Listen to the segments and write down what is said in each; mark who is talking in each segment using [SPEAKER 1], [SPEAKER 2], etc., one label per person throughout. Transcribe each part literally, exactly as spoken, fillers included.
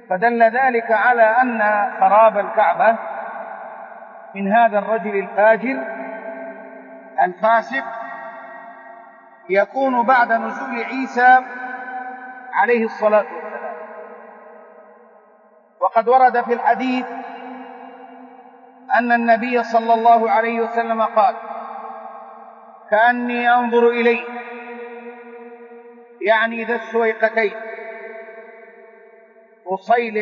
[SPEAKER 1] فدل ذلك على أن خراب الكعبة من هذا الرجل الفاجر الفاسق يكون بعد نزول عيسى عليه الصلاة والسلام. وقد ورد في الحديث أن النبي صلى الله عليه وسلم قال: كأني أنظر إليه، يعني ذا السويقتين، أصيلع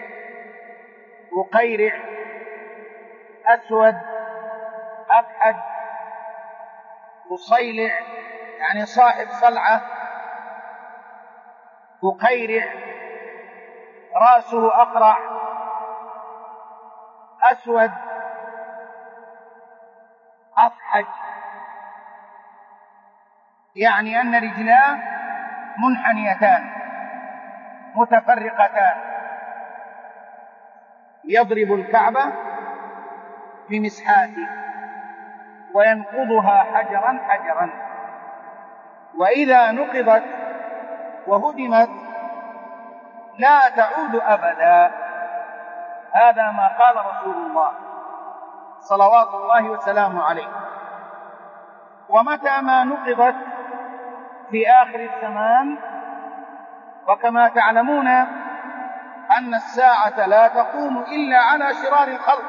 [SPEAKER 1] وقيرع أسود أفحج، أصيلع يعني صاحب صلعة، وقيرع رأسه أقرع أسود أفحج، يعني أن رجلاه منحنيتان متفرقتان، يضرب الكعبة بمسحاته وينقضها حجرا حجرا، وإذا نقضت وهدمت لا تعود أبدا. هذا ما قال رسول الله صلوات الله وسلامه عليه. ومتى ما نقضت في آخر الزمان، وكما تعلمون أن الساعة لا تقوم إلا على شرار الخلق،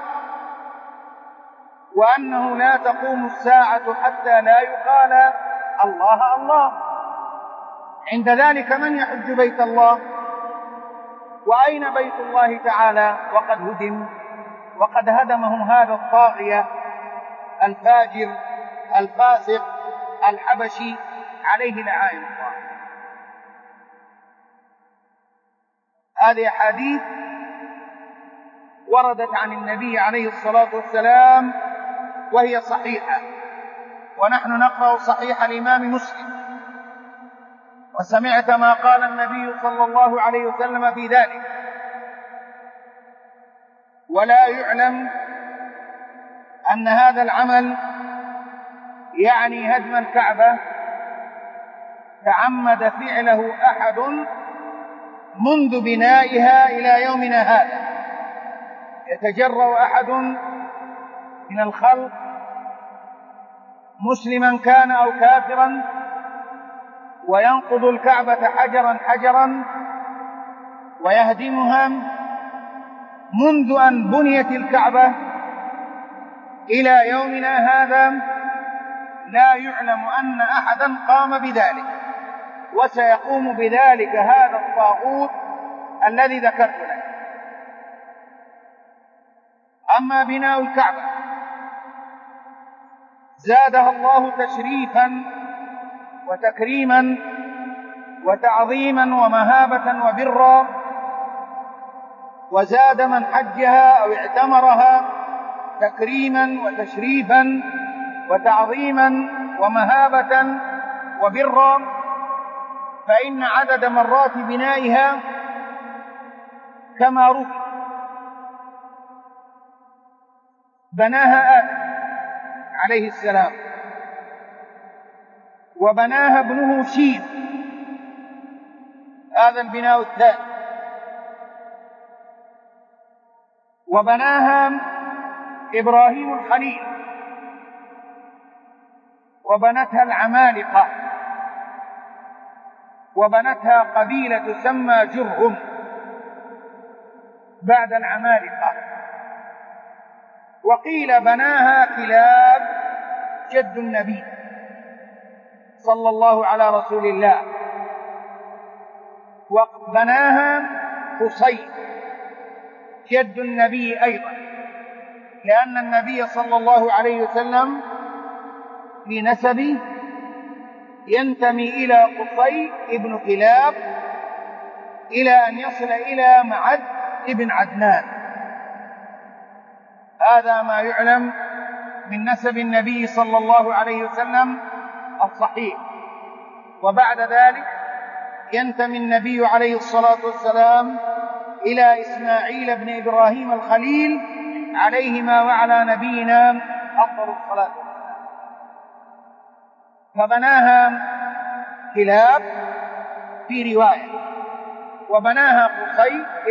[SPEAKER 1] وأنه لا تقوم الساعة حتى لا يقال الله الله. عند ذلك من يحج بيت الله؟ وأين بيت الله تعالى وقد هدم وقد هدمه هذا الطاغية الفاجر الفاسق الحبشي عليه لعائن الله. هذه حديث وردت عن النبي عليه الصلاة والسلام وهي صحيحة، ونحن نقرأ صحيح الإمام مسلم. وسمعت ما قال النبي صلى الله عليه وسلم في ذلك: ولا يعلم أن هذا العمل يعني هدم الكعبة تعمد فعله أحد منذ بنائها إلى يومنا هذا. يتجرأ أحد من الخلق مسلما كان أو كافرا وينقض الكعبة حجرا حجرا ويهدمها منذ أن بنيت الكعبة إلى يومنا هذا. لا يعلم أن أحدا قام بذلك، وسيقوم بذلك هذا الطاغوت الذي ذكرت لك. أما بناء الكعبة زادها الله تشريفا وتكريما وتعظيما ومهابة وبرا، وزاد من حجها أو اعتمرها تكريما وتشريفا وتعظيما ومهابة وبرا، فإن عدد مرات بنائها كما روي بناها آدم عليه السلام، وبناها ابنه شيث، هذا البناء الثاني، وبناها إبراهيم الخليل، وبنتها العمالقة، وبنتها قبيلة تسمى جرهم بعد العمالقة. وقيل بناها كلاب جد النبي صلى الله على رسول الله، وبناها قصي جد النبي أيضا، لأن النبي صلى الله عليه وسلم في نسبه ينتمي إلى قصي ابن كلاب إلى أن يصل إلى معد ابن عدنان. هذا ما يعلم من نسب النبي صلى الله عليه وسلم الصحيح. وبعد ذلك ينتمي النبي عليه الصلاة والسلام إلى إسماعيل بن إبراهيم الخليل عليهما وعلى نبينا أفضل الصلاة والسلام. فبناها كلاب في رواية، وبناها قصي